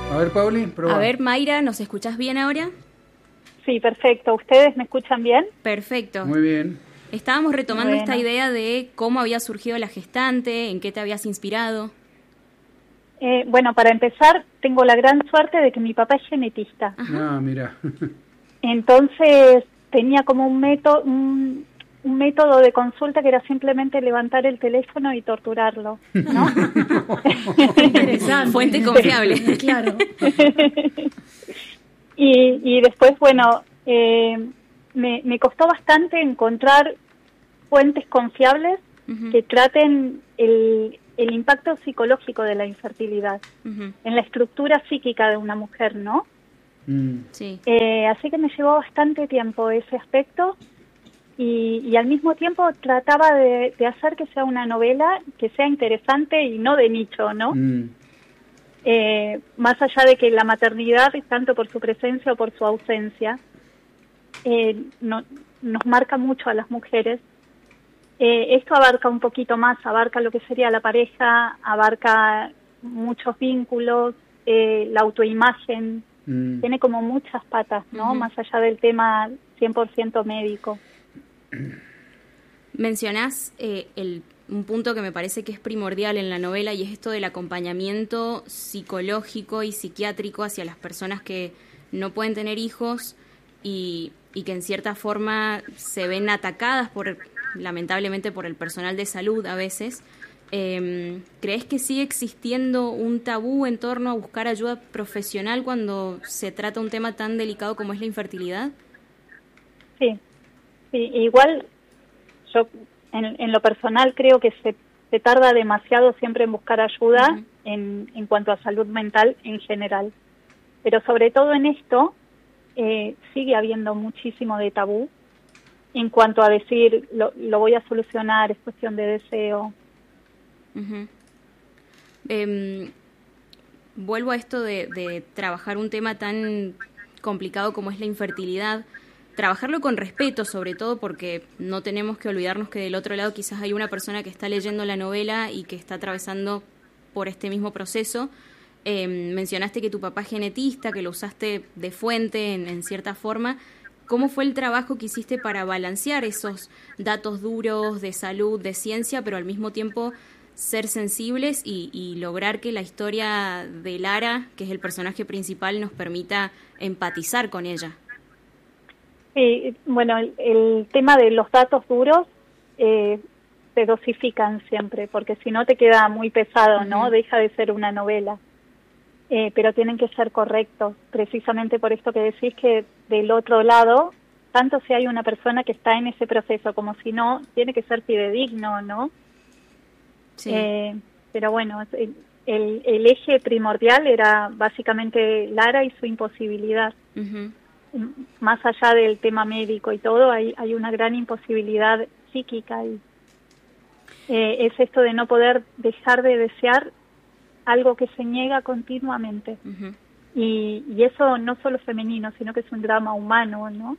A ver, Pauli, probá. A ver, Mayra, ¿nos escuchás bien ahora? Sí, perfecto. ¿Ustedes me escuchan bien? Perfecto. Muy bien. Estábamos retomando Bueno. esta idea de cómo había surgido la gestante, en qué te habías inspirado. Bueno, para empezar, tengo la gran suerte de que mi papá es genetista. Ah, mira. Entonces, tenía como un método de consulta que era simplemente levantar el teléfono y torturarlo, ¿no? Interesante. Fuente confiable. Claro. Y después, bueno, me costó bastante encontrar fuentes confiables que traten el impacto psicológico de la infertilidad en la estructura psíquica de una mujer, ¿no? Sí. Así que me llevó bastante tiempo ese aspecto y al mismo tiempo trataba de hacer que sea una novela que sea interesante y no de nicho, ¿no? Más allá de que la maternidad, tanto por su presencia o por su ausencia, nos marca mucho a las mujeres. Esto abarca un poquito más, abarca lo que sería la pareja, abarca muchos vínculos, la autoimagen, tiene como muchas patas, ¿no? Más allá del tema 100% médico. Mencionás un punto que me parece que es primordial en la novela y es esto del acompañamiento psicológico y psiquiátrico hacia las personas que no pueden tener hijos y que en cierta forma se ven atacadas lamentablemente por el personal de salud a veces. ¿Crees que sigue existiendo un tabú en torno a buscar ayuda profesional cuando se trata un tema tan delicado como es la infertilidad? Sí, igual yo en lo personal creo que se tarda demasiado siempre en buscar ayuda en cuanto a salud mental en general, pero sobre todo en esto sigue habiendo muchísimo de tabú en cuanto a decir lo voy a solucionar, es cuestión de deseo. Vuelvo a esto de trabajar un tema tan complicado como es la infertilidad, trabajarlo con respeto sobre todo porque no tenemos que olvidarnos que del otro lado quizás hay una persona que está leyendo la novela y que está atravesando por este mismo proceso. Mencionaste que tu papá es genetista, que lo usaste de fuente en cierta forma. ¿Cómo fue el trabajo que hiciste para balancear esos datos duros de salud, de ciencia, pero al mismo tiempo ser sensibles y lograr que la historia de Lara, que es el personaje principal, nos permita empatizar con ella? Sí, bueno, el tema de los datos duros se dosifican siempre, porque si no te queda muy pesado, ¿no? Deja de ser una novela. Pero tienen que ser correctos, precisamente por esto que decís que del otro lado, tanto si hay una persona que está en ese proceso como si no, tiene que ser fidedigno, ¿no? Sí. Pero bueno, el eje primordial era básicamente Lara y su imposibilidad. Más allá del tema médico y todo, hay una gran imposibilidad psíquica y es esto de no poder dejar de desear algo que se niega continuamente. Y eso no solo femenino, sino que es un drama humano, ¿no?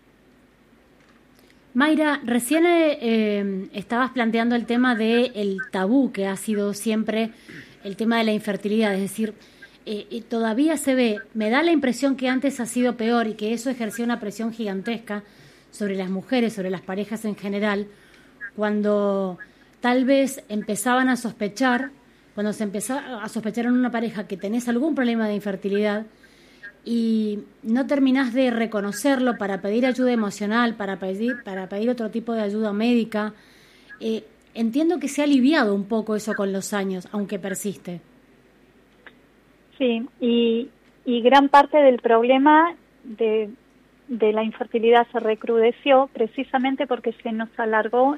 Mayra, recién estabas planteando el tema del tabú que ha sido siempre el tema de la infertilidad, es decir, todavía se ve, me da la impresión que antes ha sido peor y que eso ejercía una presión gigantesca sobre las mujeres, sobre las parejas en general, cuando tal vez empezaban a sospechar, cuando se empezaba a sospechar en una pareja que tenés algún problema de infertilidad y no terminás de reconocerlo para pedir ayuda emocional, para pedir otro tipo de ayuda médica. Entiendo que se ha aliviado un poco eso con los años, aunque persiste. Sí, y gran parte del problema de la infertilidad se recrudeció precisamente porque se nos alargó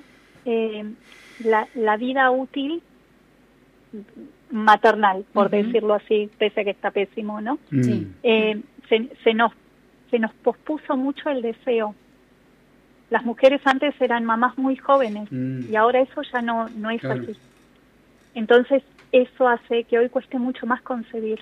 la vida útil maternal, por decirlo así, pese a que está pésimo, ¿no? Sí. Se nos pospuso mucho el deseo. Las mujeres antes eran mamás muy jóvenes y ahora eso ya no es así. Entonces eso hace que hoy cueste mucho más concebir.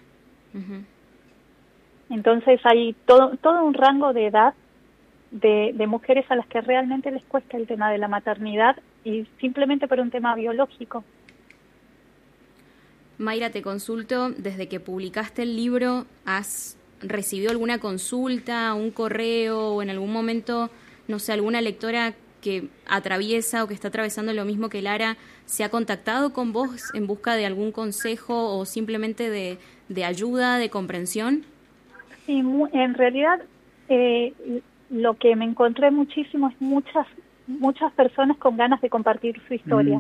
Entonces hay todo un rango de edad de mujeres a las que realmente les cuesta el tema de la maternidad y simplemente por un tema biológico. Mayra, te consulto, desde que publicaste el libro, ¿has recibido alguna consulta, un correo o en algún momento, no sé, alguna lectora que atraviesa o que está atravesando lo mismo que Lara, se ha contactado con vos en busca de algún consejo o simplemente de ayuda, de comprensión? Sí, en realidad lo que me encontré muchísimo es muchas personas con ganas de compartir su historia.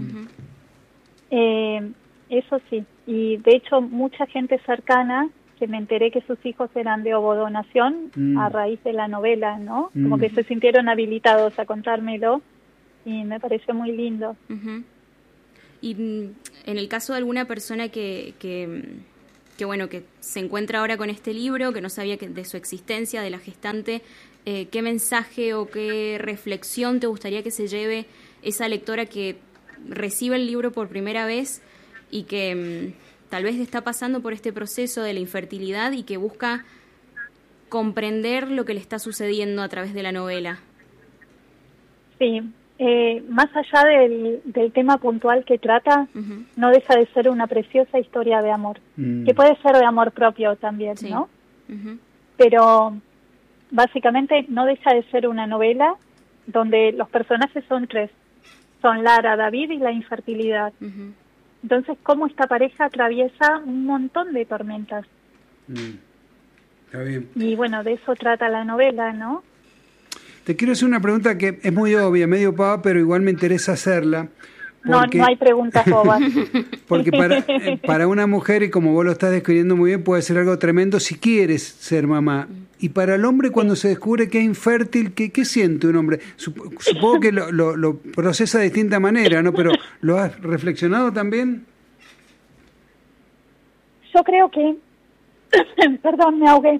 Eso sí, y de hecho mucha gente cercana que me enteré que sus hijos eran de ovodonación a raíz de la novela, ¿no? Como que se sintieron habilitados a contármelo y me pareció muy lindo. Y en el caso de alguna persona que bueno, que se encuentra ahora con este libro, que no sabía de su existencia, de la gestante, ¿qué mensaje o qué reflexión te gustaría que se lleve esa lectora que recibe el libro por primera vez y que tal vez está pasando por este proceso de la infertilidad y que busca comprender lo que le está sucediendo a través de la novela? Sí, más allá del tema puntual que trata, no deja de ser una preciosa historia de amor, que puede ser de amor propio también, sí, ¿no? Pero básicamente no deja de ser una novela donde los personajes son tres, son Lara, David y la infertilidad. Entonces, cómo esta pareja atraviesa un montón de tormentas. Está bien. Y bueno, de eso trata la novela, ¿no? Te quiero hacer una pregunta que es muy obvia, medio pava, pero igual me interesa hacerla. Porque, no hay preguntas bobas. Porque para una mujer, y como vos lo estás describiendo muy bien, puede ser algo tremendo si quieres ser mamá. Y para el hombre, cuando se descubre que es infértil, ¿qué siente un hombre? Supongo que lo procesa de distinta manera, ¿no? Pero ¿lo has reflexionado también? Yo creo que... Perdón, me ahogué.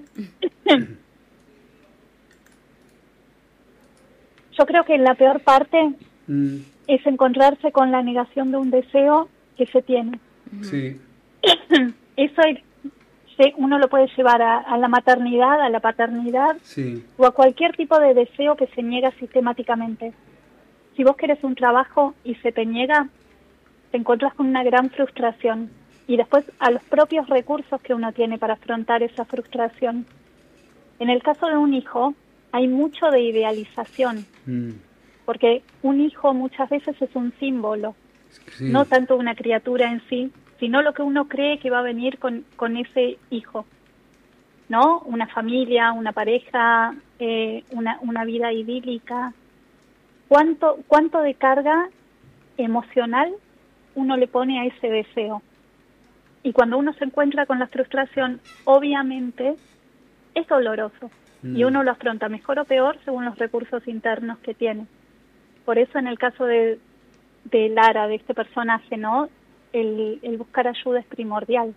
Yo creo que la peor parte es encontrarse con la negación de un deseo que se tiene. Sí. Eso uno lo puede llevar a la maternidad, a la paternidad, sí, o a cualquier tipo de deseo que se niega sistemáticamente. Si vos querés un trabajo y se te niega, te encontrás con una gran frustración. Y después a los propios recursos que uno tiene para afrontar esa frustración. En el caso de un hijo, hay mucho de idealización, porque un hijo muchas veces es un símbolo, sí, no tanto una criatura en sí, sino lo que uno cree que va a venir con ese hijo, ¿no? Una familia, una pareja, una vida idílica. ¿Cuánto de carga emocional uno le pone a ese deseo? Y cuando uno se encuentra con la frustración, obviamente es doloroso. Y uno lo afronta mejor o peor según los recursos internos que tiene. Por eso en el caso de Lara, de este personaje, ¿no? El buscar ayuda es primordial.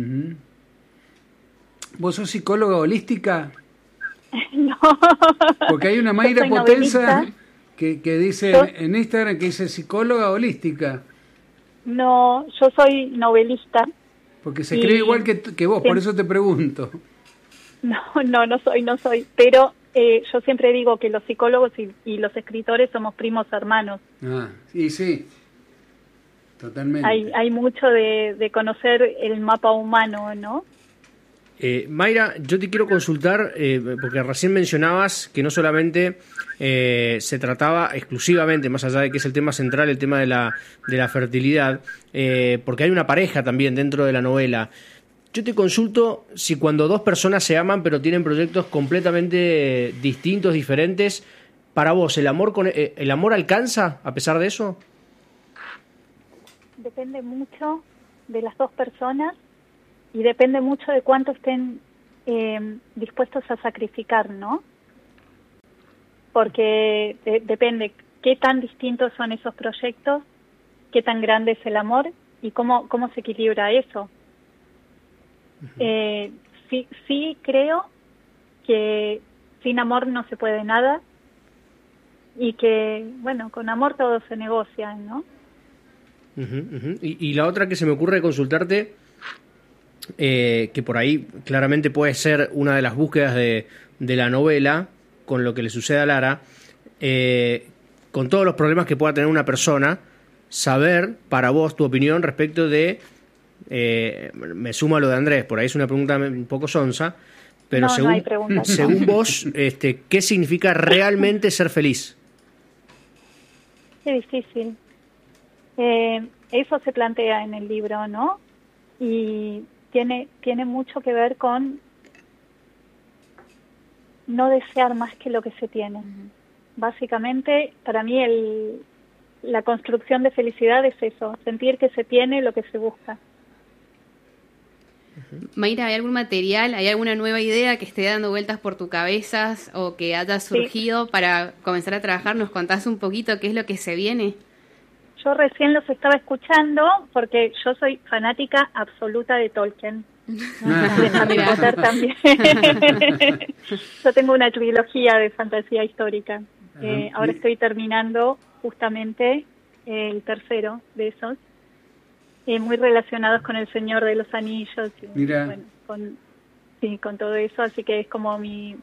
¿Vos sos psicóloga holística? No. Porque hay una Mayra Potenza que dice en Instagram que dice psicóloga holística. No, yo soy novelista. Porque se escribe igual que vos, por eso te pregunto. No soy. Pero yo siempre digo que los psicólogos y los escritores somos primos hermanos. Sí, totalmente. Hay mucho de conocer el mapa humano, ¿no? Mayra, yo te quiero consultar, porque recién mencionabas que no solamente se trataba exclusivamente, más allá de que es el tema central, el tema de la fertilidad, porque hay una pareja también dentro de la novela. Yo te consulto si cuando dos personas se aman pero tienen proyectos completamente distintos, diferentes, para vos, ¿el amor alcanza a pesar de eso? Depende mucho de las dos personas y depende mucho de cuánto estén dispuestos a sacrificar, ¿no? Porque depende qué tan distintos son esos proyectos, qué tan grande es el amor y cómo se equilibra eso. Sí creo que sin amor no se puede nada y que, bueno, con amor todo se negocia, ¿no? Y la otra que se me ocurre consultarte, que por ahí claramente puede ser una de las búsquedas de la novela, con lo que le sucede a Lara, con todos los problemas que pueda tener una persona, saber para vos tu opinión respecto de me sumo a lo de Andrés, por ahí es una pregunta un poco sonsa, pero no hay preguntas. Según vos, ¿qué significa realmente ser feliz? Qué difícil. Eso se plantea en el libro, ¿no? Y tiene mucho que ver con no desear más que lo que se tiene. Uh-huh. Básicamente, para mí la construcción de felicidad es eso, sentir que se tiene lo que se busca. Mayra, ¿hay algún material, hay alguna nueva idea que esté dando vueltas por tu cabeza o que haya surgido para comenzar a trabajar? ¿Nos contás un poquito qué es lo que se viene? Yo recién los estaba escuchando porque yo soy fanática absoluta de Tolkien. De Harry Potter también. Yo tengo una trilogía de fantasía histórica. Ahora estoy terminando justamente el tercero de esos. Muy relacionados con El Señor de los Anillos y, bueno, con todo eso, así que es como mi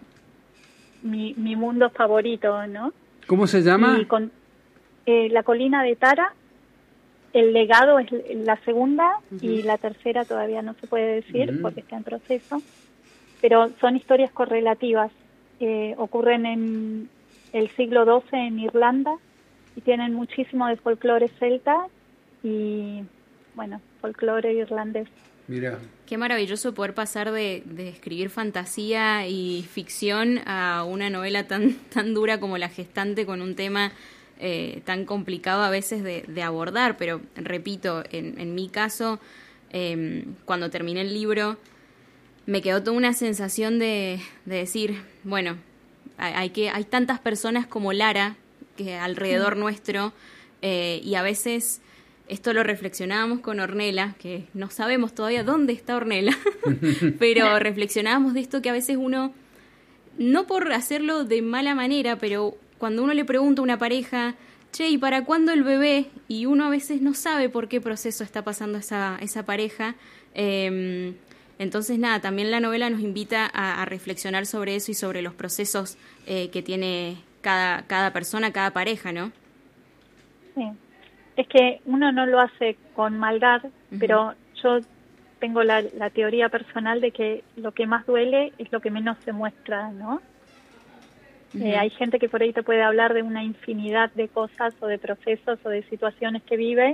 mundo favorito, ¿no? ¿Cómo se llama? Y con La Colina de Tara, El Legado es la segunda, uh-huh, y la tercera todavía no se puede decir, uh-huh, porque está en proceso, pero son historias correlativas, ocurren en el siglo XII en Irlanda y tienen muchísimo de folclore celta y bueno, folclore irlandés. Mira. Qué maravilloso poder pasar de escribir fantasía y ficción a una novela tan dura como La Gestante, con un tema tan complicado a veces de abordar, pero repito, en mi caso, cuando terminé el libro, me quedó toda una sensación de decir, bueno, hay tantas personas como Lara que alrededor nuestro, y a veces... Esto lo reflexionábamos con Ornella, que no sabemos todavía dónde está Ornella, pero reflexionábamos de esto que a veces uno, no por hacerlo de mala manera, pero cuando uno le pregunta a una pareja, che, ¿y para cuándo el bebé? Y uno a veces no sabe por qué proceso está pasando esa pareja. Entonces, nada, también la novela nos invita a reflexionar sobre eso y sobre los procesos que tiene cada persona, cada pareja, ¿no? Sí. Es que uno no lo hace con maldad, uh-huh, pero yo tengo la teoría personal de que lo que más duele es lo que menos se muestra, ¿no? Uh-huh. Hay gente que por ahí te puede hablar de una infinidad de cosas o de procesos o de situaciones que vive,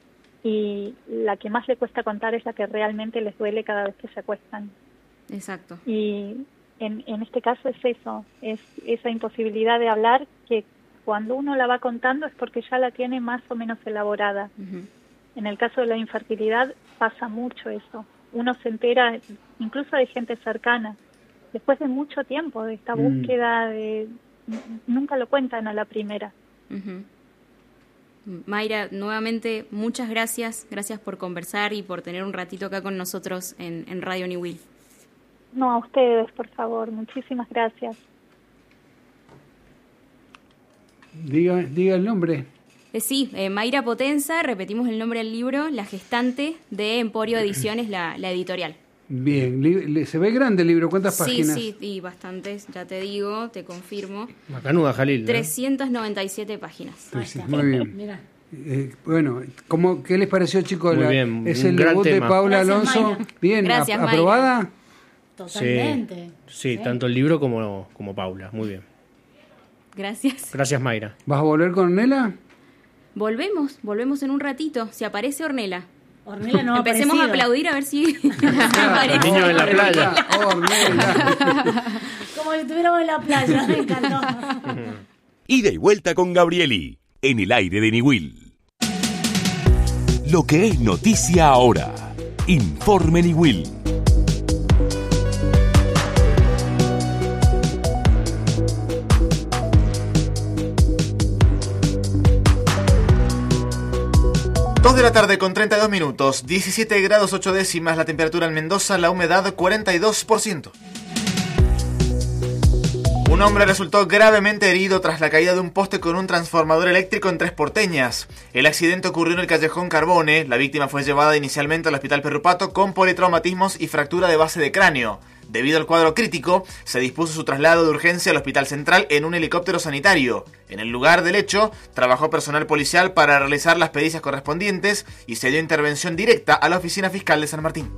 y la que más le cuesta contar es la que realmente les duele cada vez que se acuestan. Exacto. Y en este caso es eso, es esa imposibilidad de hablar que cuando uno la va contando es porque ya la tiene más o menos elaborada. Uh-huh. En el caso de la infertilidad pasa mucho eso. Uno se entera incluso de gente cercana, después de mucho tiempo de esta búsqueda nunca lo cuentan a la primera. Uh-huh. Mayra, nuevamente muchas gracias por conversar y por tener un ratito acá con nosotros en Radio Niwil. No, a ustedes, por favor, muchísimas gracias. Diga el nombre. Sí, Mayra Potenza, repetimos el nombre del libro, La Gestante, de Emporio Ediciones, la editorial. Bien, se ve grande el libro, ¿cuántas páginas? Sí, y bastantes, ya te digo, te confirmo. Macanuda, Jalil, ¿no? 397 páginas. Muy bien. Mira. Bueno, ¿qué les pareció, chicos? Muy bien, es el debut de Paula Gracias, Alonso. Mayra. Bien, Gracias, ¿aprobada? Totalmente. Sí, tanto el libro como Paula, muy bien. Gracias. Gracias, Mayra. ¿Vas a volver con Ornella? Volvemos en un ratito, si aparece Ornella. Ornella no ha Empecemos aparecido. a aplaudir a ver si El niño en la playa. Ornella. Como si estuviéramos en la playa, me encantó. Ida y vuelta con Gabrieli, en el aire de Niwil. Lo que es noticia ahora. Informe Niwil. De la tarde con 32 minutos, 17 grados 8 décimas la temperatura en Mendoza, la humedad 42%. Un hombre resultó gravemente herido tras la caída de un poste con un transformador eléctrico en Tres Porteñas. El accidente ocurrió en el callejón Carbone. La víctima fue llevada inicialmente al hospital Perrupato con politraumatismos y fractura de base de cráneo. Debido al cuadro crítico, se dispuso su traslado de urgencia al Hospital Central en un helicóptero sanitario. En el lugar del hecho, trabajó personal policial para realizar las pericias correspondientes y se dio intervención directa a la Oficina Fiscal de San Martín.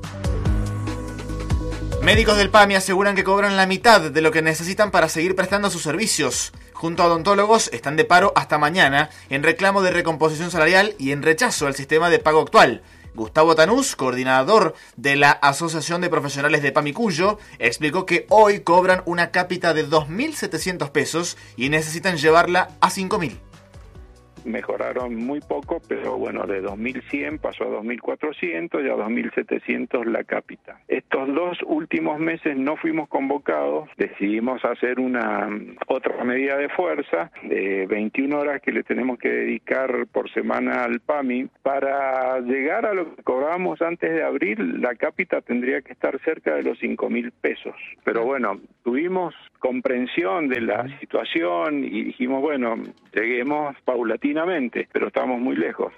Médicos del PAMI aseguran que cobran la mitad de lo que necesitan para seguir prestando sus servicios. Junto a odontólogos están de paro hasta mañana en reclamo de recomposición salarial y en rechazo al sistema de pago actual. Gustavo Tanús, coordinador de la Asociación de Profesionales de PAMI Cuyo, explicó que hoy cobran una cápita de 2.700 pesos y necesitan llevarla a 5.000. Mejoraron muy poco, pero bueno, de 2.100 pasó a 2.400 y a 2.700 la cápita. Estos 2 últimos meses no fuimos convocados, decidimos hacer otra medida de fuerza de 21 horas que le tenemos que dedicar por semana al PAMI. Para llegar a lo que cobrábamos antes de abril, la cápita tendría que estar cerca de los 5.000 pesos. Pero bueno, tuvimos comprensión de la situación y dijimos, bueno, lleguemos paulatinamente, pero estamos muy lejos.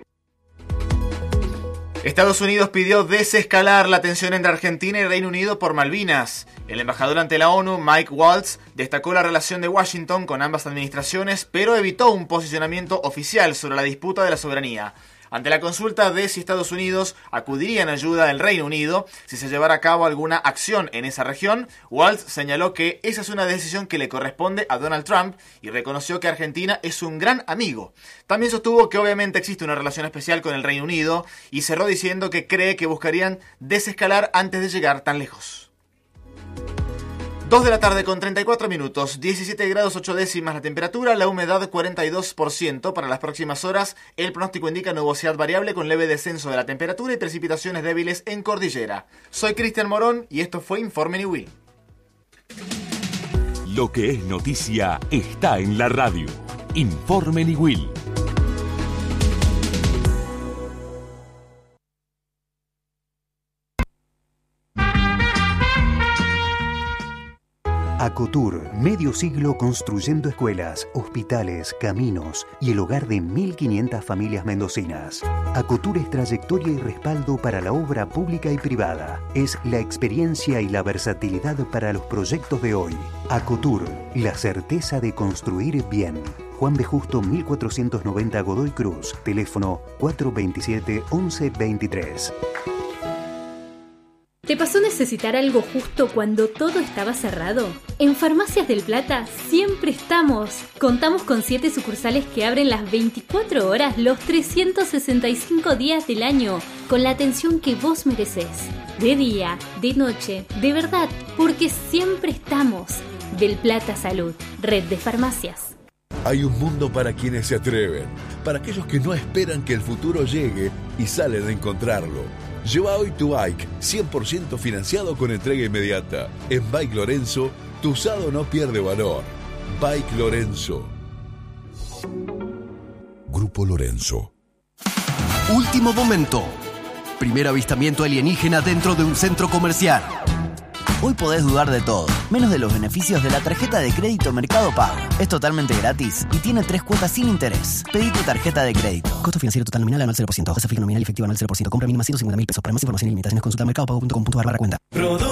Estados Unidos pidió desescalar la tensión entre Argentina y Reino Unido por Malvinas. El embajador ante la ONU, Mike Waltz, destacó la relación de Washington con ambas administraciones, pero evitó un posicionamiento oficial sobre la disputa de la soberanía. Ante la consulta de si Estados Unidos acudiría en ayuda del Reino Unido si se llevara a cabo alguna acción en esa región, Waltz señaló que esa es una decisión que le corresponde a Donald Trump y reconoció que Argentina es un gran amigo. También sostuvo que obviamente existe una relación especial con el Reino Unido y cerró diciendo que cree que buscarían desescalar antes de llegar tan lejos. 2 de la tarde con 34 minutos, 17 grados 8 décimas la temperatura, la humedad 42% para las próximas horas. El pronóstico indica nubosidad variable con leve descenso de la temperatura y precipitaciones débiles en cordillera. Soy Cristian Morón y esto fue Informe Niwil. Lo que es noticia está en la radio. Informe Niwil. Acotur, medio siglo construyendo escuelas, hospitales, caminos y el hogar de 1.500 familias mendocinas. Acotur es trayectoria y respaldo para la obra pública y privada. Es la experiencia y la versatilidad para los proyectos de hoy. Acotur, la certeza de construir bien. Juan B. Justo 1490 Godoy Cruz, teléfono 427-1123. ¿Te pasó necesitar algo justo cuando todo estaba cerrado? En Farmacias del Plata siempre estamos. Contamos con 7 sucursales que abren las 24 horas los 365 días del año, con la atención que vos mereces. De día, de noche, de verdad, porque siempre estamos. Del Plata Salud, red de farmacias. Hay un mundo para quienes se atreven, para aquellos que no esperan que el futuro llegue y salen a encontrarlo. Lleva hoy tu bike, 100% financiado con entrega inmediata. En Bike Lorenzo, tu usado no pierde valor. Bike Lorenzo. Grupo Lorenzo. Último momento. Primer avistamiento alienígena dentro de un centro comercial. Hoy podés dudar de todo, menos de los beneficios de la tarjeta de crédito Mercado Pago. Es totalmente gratis y tiene 3 cuotas sin interés. Pedí tu tarjeta de crédito. Costo financiero total nominal anual 0%. Tasa fija nominal y efectiva anual 0%. Compra mínima 150.000 pesos. Para más información y limitaciones consulta mercadopago.com.ar/cuenta.